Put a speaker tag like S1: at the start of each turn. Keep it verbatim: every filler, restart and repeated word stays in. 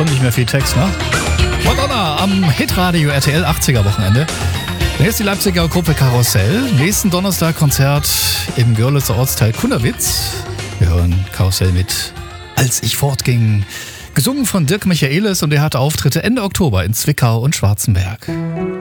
S1: Kommt nicht mehr viel Text, ne? Madonna am Hitradio R T L achtziger Wochenende. Hier ist die Leipziger Gruppe Karussell. Nächsten Donnerstag Konzert im Görlitzer Ortsteil Kunnerwitz. Wir hören Karussell mit Als ich fortging. Gesungen von Dirk Michaelis und er hatte Auftritte Ende Oktober in Zwickau und Schwarzenberg.